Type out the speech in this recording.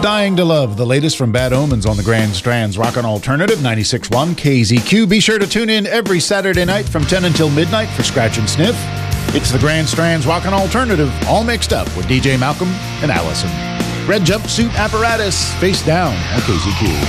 Dying to Love, the latest from Bad Omens on the Grand Strands Rock and Alternative 96.1 KZQ. Be sure to tune in every Saturday night from 10 until midnight for Scratch and Sniff. It's the Grand Strands Rock and Alternative, all mixed up with DJ Malcolm and Allison. Red Jumpsuit Apparatus, face down on KZQ.